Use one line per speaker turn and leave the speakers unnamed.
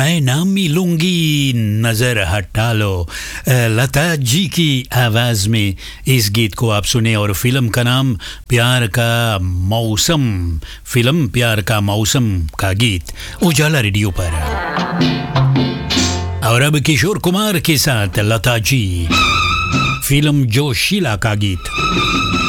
मैं ना मिलूंगी नजर हटा लो। लता जी की आवाज में इस गीत को आप सुने और फिल्म का नाम प्यार का मौसम। फिल्म प्यार का मौसम का गीत उजाला रेडियो पर। और अब किशोर कुमार के साथ लता जी, फिल्म जोशीला का गीत।